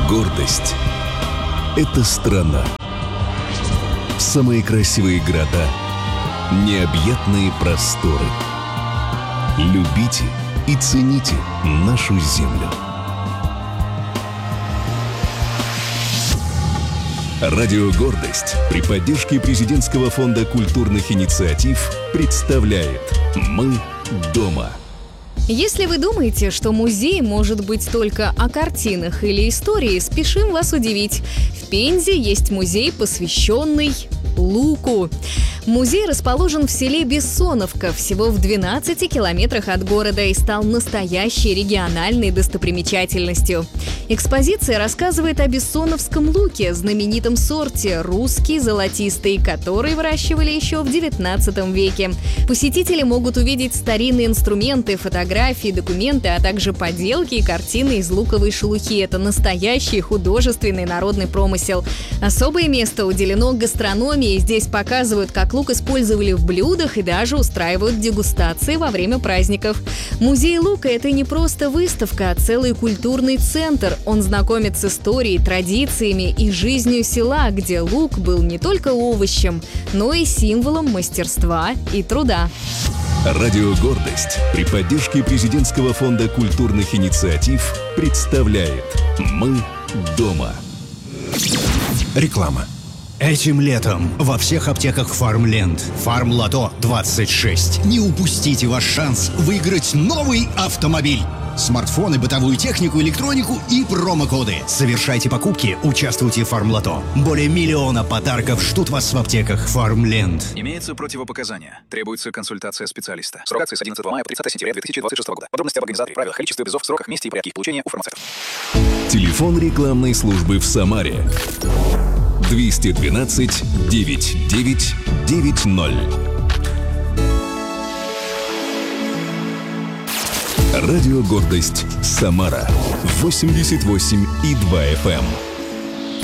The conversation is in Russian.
Гордость — это страна. Самые красивые города, необъятные просторы. Любите и цените нашу землю. Радио «Гордость» при поддержке Президентского фонда культурных инициатив представляет «Мы дома». Если вы думаете, что музей может быть только о картинах или истории, спешим вас удивить. В Пензе есть музей, посвященный луку. Музей расположен в селе Бессоновка, всего в 12 километрах от города, и стал настоящей региональной достопримечательностью. Экспозиция рассказывает о бессоновском луке, знаменитом сорте русский золотистый, который выращивали еще в 19 веке. Посетители могут увидеть старинные инструменты, фотографии, документы, а также поделки и картины из луковой шелухи. Это настоящий художественный народный промысел. Особое место уделено гастрономии. Здесь показывают, как лук использовали в блюдах и даже устраивают дегустации во время праздников. Музей лука – это не просто выставка, а целый культурный центр. Он знакомит с историей, традициями и жизнью села, где лук был не только овощем, но и символом мастерства и труда. Радио «Гордость» при поддержке Президентского фонда культурных инициатив представляет «Мы дома». Реклама. Этим летом во всех аптеках Фармленд Фармлото 26. Не упустите ваш шанс выиграть новый автомобиль. Смартфоны, бытовую технику, электронику и промокоды. Совершайте покупки, участвуйте в Фармлото. Более 1 миллиона подарков ждут вас в аптеках Фармленд. Имеются противопоказания. Требуется консультация специалиста. Срок акции с 11 мая по 30 сентября 2026 года. Подробности об организаторе, правилах, количестве призов, сроках, месте и порядке их получения у фармацевтов. Телефон рекламной службы в Самаре 212 9990. Радио «Гордость» Самара 88,2 FM.